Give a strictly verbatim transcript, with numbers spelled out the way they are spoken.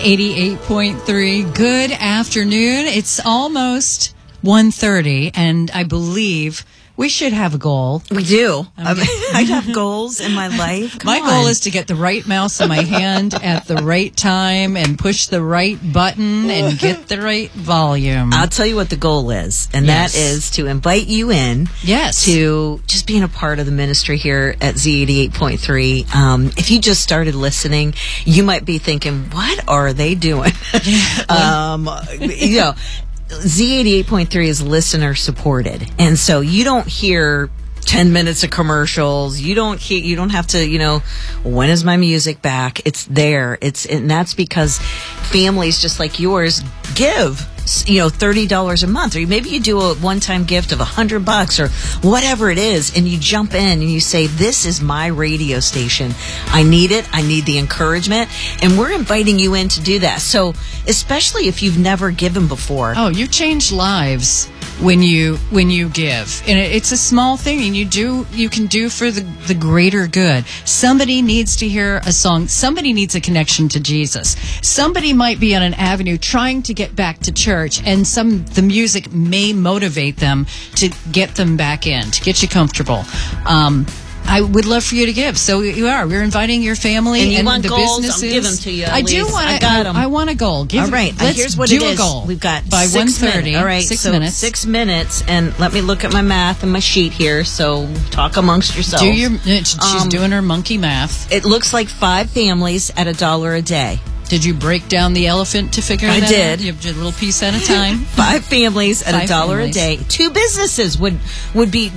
eighty-eight point three. Good afternoon. It's almost one thirty, and I believe we should have a goal. We do. Um, I have goals in my life. Come my on. goal is to get the right mouse in my hand at the right time and push the right button and get the right volume. I'll tell you what the goal is, and Yes. that is to invite you in Yes. to just being a part of the ministry here at Z eighty-eight point three. Um, if you just started listening, you might be thinking, what are they doing? um, you know, Z eighty-eight point three is listener supported, and so you don't hear ten minutes of commercials. You don't hear, you don't have to, you know, when is my music back? It's there. It's, and that's because families just like yours give, you know, thirty dollars a month, or maybe you do a one-time gift of a hundred bucks or whatever it is. And you jump in and you say, this is my radio station. I need it. I need the encouragement. And we're inviting you in to do that. So especially if you've never given before. Oh, you change lives when you when you give, and it, it's a small thing, and you do you can do for the the greater good. Somebody needs to hear a song. Somebody needs a connection to Jesus. Somebody might be on an avenue trying to get back to church, and some the music may motivate them to get them back in, to get you comfortable. Um, I would love for you to give. So you are. We're inviting your family And you and want the goals? businesses. I'll give them to you, I do Elise. want. I got 'em. I, I want a goal. Give, All right. Let's Here's what do it a is. goal. We've got by six one thirty. minutes. All right. Six so minutes. Six minutes. And let me look at my math and my sheet here. So talk amongst yourselves. Do your. She's Um, doing her monkey math. It looks like five families at a dollar a day. Did you break down the elephant to figure I that did. out? You did a little piece at a time. Five families at Five a dollar families. a day. Two businesses would would be